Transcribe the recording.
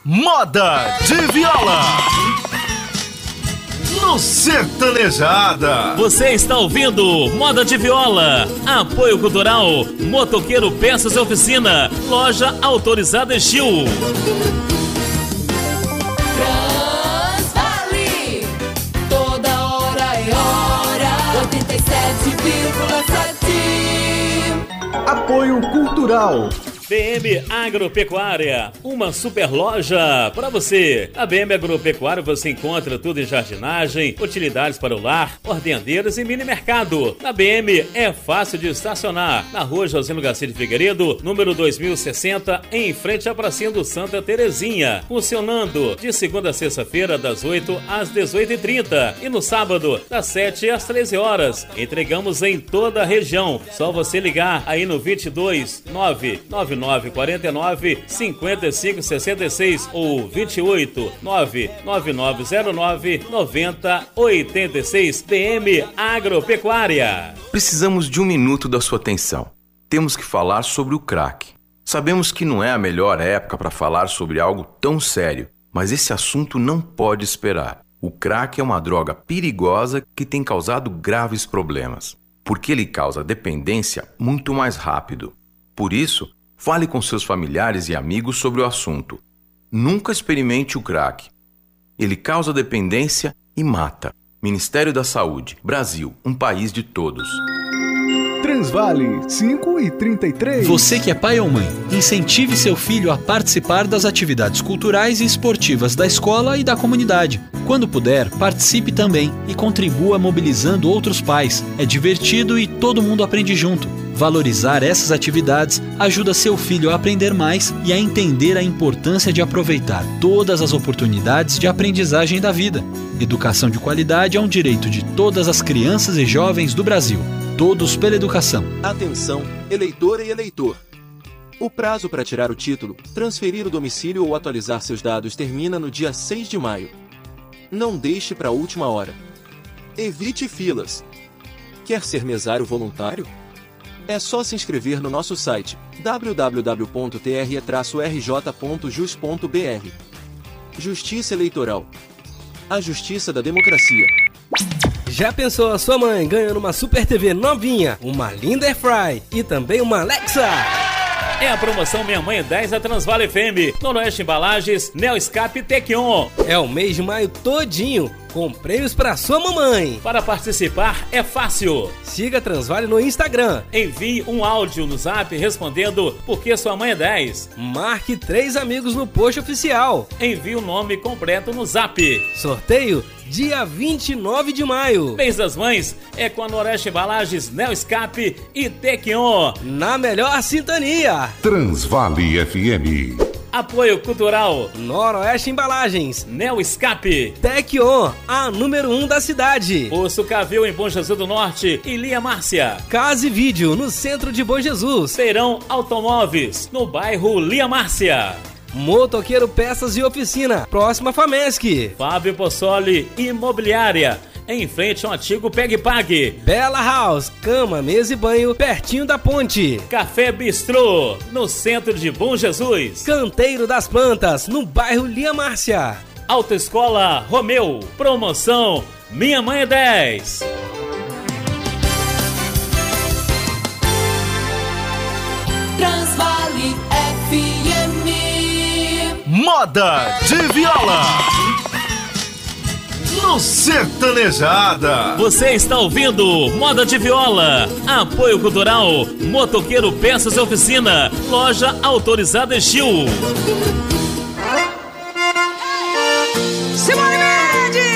Moda de Viola no Sertanejada. Você está ouvindo Moda de Viola. Apoio Cultural Motoqueiro Peças e Oficina. Loja autorizada Estil. Transvale, toda hora é hora. 87,7. Apoio Cultural BM Agropecuária, uma super loja para você. A BM Agropecuária você encontra tudo em jardinagem, utilidades para o lar, ordenadeiras e mini mercado. Na BM é fácil de estacionar. Na rua Josino Garcia de Figueiredo, número 2060, em frente à pracinha do Santa Terezinha. Funcionando de segunda a sexta-feira, das 8 às 18h30 e no sábado, das 7 às 13 horas. Entregamos em toda a região. Só você ligar aí no 22 999 49 55 66 ou 28 99909 90 86. BM Agropecuária. Precisamos de um minuto da sua atenção. Temos que falar sobre o crack. Sabemos que não é a melhor época para falar sobre algo tão sério, mas esse assunto não pode esperar. O crack é uma droga perigosa que tem causado graves problemas, porque ele causa dependência muito mais rápido. Por isso, fale com seus familiares e amigos sobre o assunto. Nunca experimente o crack. Ele causa dependência e mata. Ministério da Saúde. Brasil, um país de todos. Transvale 5h33. Você que é pai ou mãe, incentive seu filho a participar das atividades culturais e esportivas da escola e da comunidade. Quando puder, participe também e contribua mobilizando outros pais. É divertido e todo mundo aprende junto. Valorizar essas atividades ajuda seu filho a aprender mais e a entender a importância de aproveitar todas as oportunidades de aprendizagem da vida. Educação de qualidade é um direito de todas as crianças e jovens do Brasil. Todos pela educação. Atenção, eleitora e eleitor. O prazo para tirar o título, transferir o domicílio ou atualizar seus dados termina no dia 6 de maio. Não deixe para a última hora. Evite filas. Quer ser mesário voluntário? É só se inscrever no nosso site www.tre-rj.jus.br. Justiça Eleitoral. A justiça da democracia. Já pensou a sua mãe ganhando uma Super TV novinha, uma linda Airfry e também uma Alexa? É a promoção Minha Mãe é 10 da Transvale FM, Noroeste Embalagens, Neo Escape e Tequion. É o mês de maio todinho, com prêmios para sua mamãe. Para participar é fácil. Siga a Transvale no Instagram. Envie um áudio no Zap respondendo porque sua mãe é 10. Marque 3 amigos no post oficial. Envie o nome completo no Zap. Sorteio dia 29 de maio. Mês das Mães é com a Noroeste Embalagens, Neo Escape e Tequion. Na melhor sintonia. Transvale FM. Apoio Cultural Noroeste Embalagens, Neo Escape, Tequion, a número 1 da cidade. Poço Cavil em Bom Jesus do Norte e Lia Márcia. Casa e Vídeo no centro de Bom Jesus. Feirão Automóveis no bairro Lia Márcia. Motoqueiro Peças e Oficina, próxima Famesc. Fábio Possoli Imobiliária, em frente ao antigo Pegue Pague. Bela House, cama, mesa e banho, pertinho da ponte. Café Bistrô, no centro de Bom Jesus. Canteiro das Plantas, no bairro Lia Márcia. Autoescola Romeu, promoção Minha Mãe é 10. Transvale FM. Moda de Viola no Sertanejada. Você está ouvindo Moda de Viola. Apoio Cultural Motoqueiro Peças e Oficina. Loja autorizada Estil.